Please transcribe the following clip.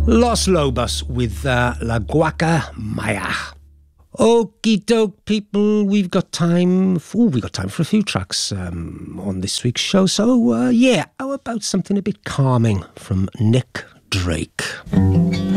Los Lobos with La Guaca Maya. Okie doke, people. We've got time for a few tracks on this week's show. So, how about something a bit calming from Nick Drake?